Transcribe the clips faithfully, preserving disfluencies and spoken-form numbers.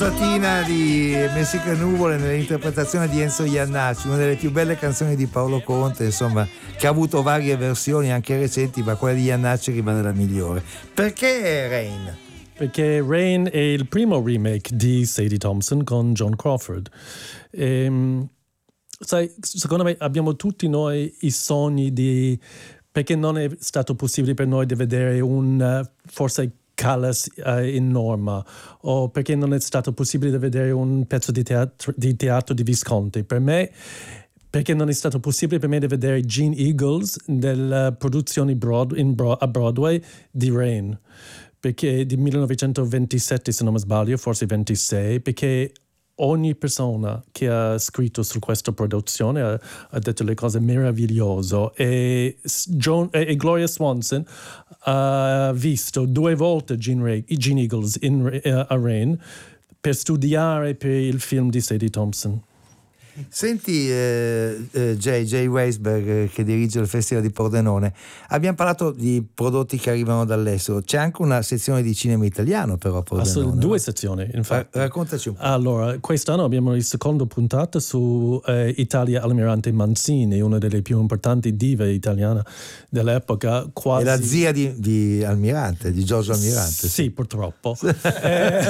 Latina di Messiche Nuvole nell'interpretazione di Enzo Jannacci, una delle più belle canzoni di Paolo Conte, insomma, che ha avuto varie versioni anche recenti, ma quella di Jannacci rimane la migliore. Perché Rain? Perché Rain è il primo remake di Sadie Thompson con Joan Crawford. E, sai, secondo me abbiamo tutti noi i sogni di, perché non è stato possibile per noi di vedere un forse Callas uh, in Norma, o perché non è stato possibile vedere un pezzo di teatro, di teatro di Visconti. Per me, perché non è stato possibile per me di vedere Gene Eagles nella produzione Broad, in Bro- a Broadway di Rain, perché di millenovecentoventisette se non mi sbaglio, forse ventisei, perché ogni persona che ha scritto su questa produzione ha, ha detto le cose meravigliose e, John, e, e Gloria Swanson ha visto due volte Gene, Ray, Gene Eagles in, uh, a Rain per studiare per il film di Sadie Thompson. Senti eh, eh, J J Weisberg, eh, che dirige il Festival di Pordenone, abbiamo parlato di prodotti che arrivano dall'estero, c'è anche una sezione di cinema italiano però a Pordenone. Ah, due sezioni infatti. Ra- raccontaci un po'. Allora, quest'anno abbiamo il secondo puntata su eh, Italia Almirante Manzini, una delle più importanti dive italiane dell'epoca. Quasi... È la zia di, di Almirante, di Giorgio Almirante. Sì, sì. Purtroppo. eh,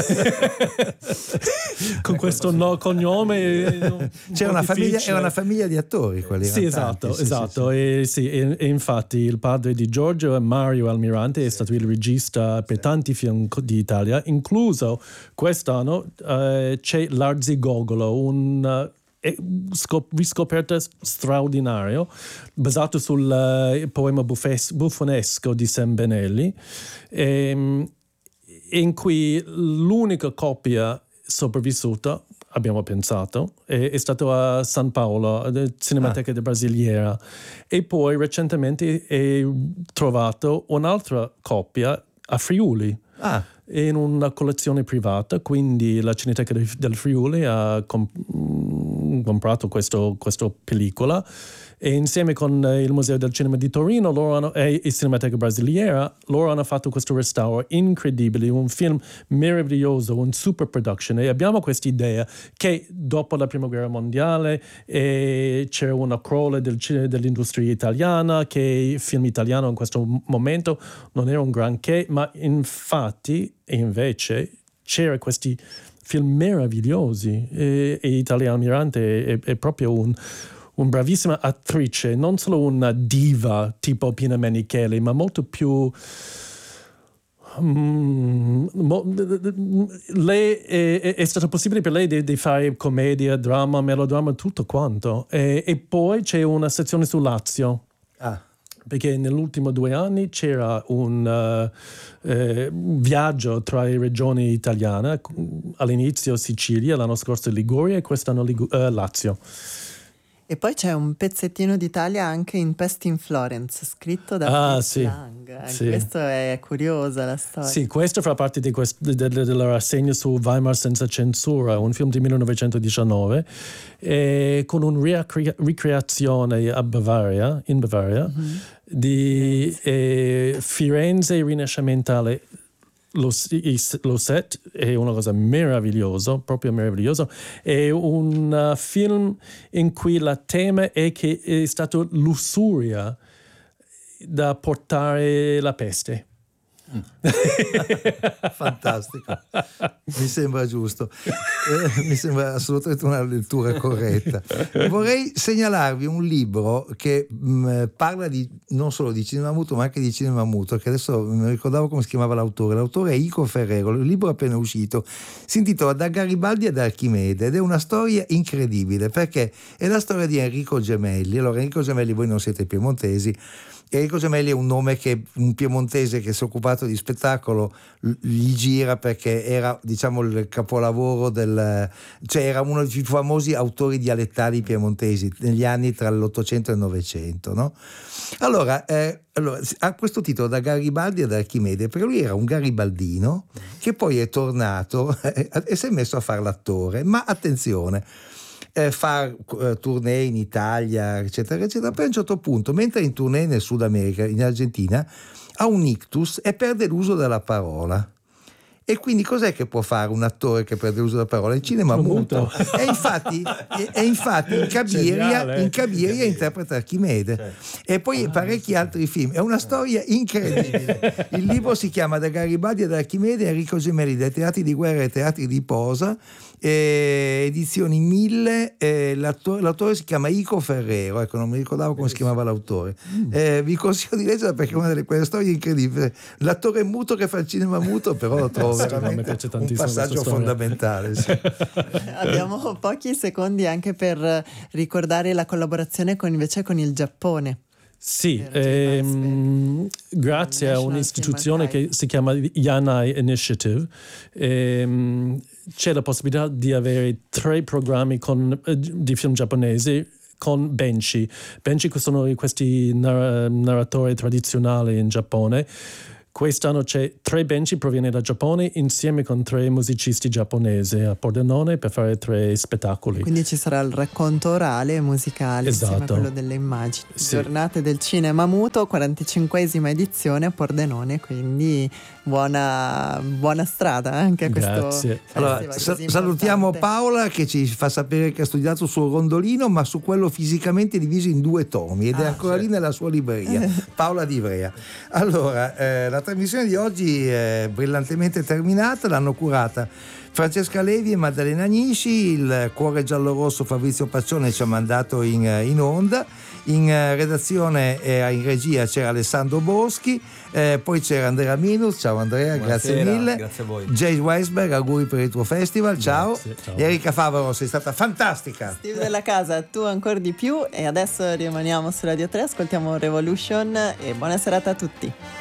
con questo no cognome... C'è una famiglia, è una famiglia di attori quelli. Sì, esatto, sì, esatto. Sì, sì. E, sì, e, e infatti il padre di Giorgio, Mario Almirante, è stato il regista per tanti film di Italia, incluso quest'anno uh, c'è L'Arzigogolo, un uh, scop- riscoperta straordinario basato sul uh, poema buffes- buffonesco di Sam Benelli, e, in cui l'unica coppia sopravvissuta, abbiamo pensato, è, è stato a San Paolo, Cinemateca ah. Brasiliera, e poi recentemente è trovato un'altra coppia a Friuli, ah. in una collezione privata, quindi la Cineteca del Friuli ha comp- comprato questo, questa pellicola, e insieme con il Museo del Cinema di Torino loro hanno, e il Cinemateca Brasiliera, loro hanno fatto questo restauro incredibile, un film meraviglioso, un super production, e abbiamo questa idea che dopo la Prima Guerra Mondiale eh, c'era una crolla del, dell'industria italiana, che il film italiano in questo momento non era un granché, ma infatti e invece c'era questi film meravigliosi, e, e Italia Almirante è, è proprio un una bravissima attrice, non solo una diva tipo Pina Menicheli, ma molto più... Mm, mo, lei è, è stato possibile per lei di, di fare commedia, dramma, melodramma, tutto quanto. E, e poi c'è una sezione su Lazio. Ah. Perché nell'ultimo due anni c'era un uh, eh, viaggio tra le regioni italiane, all'inizio Sicilia, l'anno scorso Liguria e quest'anno Ligu- uh, Lazio. E poi c'è un pezzettino d'Italia anche in Pest in Florence, scritto da ah, sì, Lang. Sì. Questo è curiosa la storia. Sì, questo fa parte di quest- de- de- della rassegna su Weimar senza censura, un film di millenovecentodiciannove, e con una ricre- ricreazione a Bavaria, in Bavaria, mm-hmm. di eh, Firenze rinascimentale. Lo, lo set è una cosa meravigliosa, proprio meravigliosa. È un uh, film in cui la tema è che è stato lussuria da portare la peste. Fantastico, mi sembra giusto, eh, mi sembra assolutamente una lettura corretta. Vorrei segnalarvi un libro che mh, parla di non solo di cinema muto ma anche di cinema muto, che adesso non ricordavo come si chiamava l'autore. L'autore è Ico Ferrero, il libro è appena uscito, si intitola Da Garibaldi ad Archimede ed è una storia incredibile, perché è la storia di Enrico Gemelli. Allora, Enrico Gemelli, voi non siete piemontesi, Enrico Gemelli è un nome che un piemontese che si è occupato di spettacolo gli gira, perché era, diciamo, il capolavoro del, cioè era uno dei più famosi autori dialettali piemontesi negli anni tra l'Ottocento e il Novecento, no? Allora, eh, allora ha questo titolo Da Garibaldi ad Archimede, perché lui era un garibaldino che poi è tornato eh, e si è messo a fare l'attore, ma attenzione, Eh, fare eh, tournée in Italia, eccetera, eccetera. Poi a un certo punto, mentre è in tournée nel Sud America, in Argentina, ha un ictus e perde l'uso della parola. E quindi cos'è che può fare un attore che perde l'uso della parola? Il cinema muto. muto. E infatti, e, e infatti in Cabiria, Geniale. in Cabiria interpreta Archimede. Certo. E poi parecchi altri film. È una storia incredibile. Il libro si chiama Da Garibaldi ad Archimede, Enrico Gemelli, dai teatri di guerra ai teatri di posa, eh, edizioni mille. Eh, l'attore, l'autore si chiama Ico Ferrero, ecco, non mi ricordavo come si chiamava l'autore. Eh, vi consiglio di leggerla perché è una delle quelle storie incredibili. L'attore muto che fa il cinema muto, però lo trovo Sì, veramente mi piace un tantissimo passaggio questa storia. fondamentale. Sì. Abbiamo pochi secondi anche per ricordare la collaborazione con, invece con il Giappone. Sì, Per Jay ehm, grazie a National un'istituzione Film che si chiama Yanai Initiative, ehm, c'è la possibilità di avere tre programmi con, eh, di film giapponesi con benchi. Benchi sono questi nar- narratori tradizionali in Giappone. Quest'anno c'è tre benchi, proviene da Giappone, insieme con tre musicisti giapponesi a Pordenone per fare tre spettacoli. Quindi ci sarà il racconto orale e musicale insieme a Esatto. quello delle immagini. Sì. Giornate del cinema muto, quarantacinquesima edizione a Pordenone, quindi buona, buona strada anche a questo Grazie. festival Allora, così sa- salutiamo importante. Paola che ci fa sapere che ha studiato sul rondolino, ma su quello fisicamente diviso in due tomi ed è Ah, ancora lì nella sua libreria. Paola Di Ivrea. Allora, eh, la trasmissione di oggi è brillantemente terminata, l'hanno curata Francesca Levi e Maddalena Agnisci, il cuore giallorosso Fabrizio Paccione ci ha mandato in, in onda, in eh, redazione e in regia c'era Alessandro Boschi, eh, poi c'era Andrea Minus, ciao Andrea, grazie Buonasera, mille. grazie a voi. Jay Weisberg, auguri per il tuo festival, ciao. Grazie, ciao. Erika Favaro, sei stata fantastica. Steve della casa, tu ancora di più, e adesso rimaniamo su Radio tre, ascoltiamo Revolution e buona serata a tutti.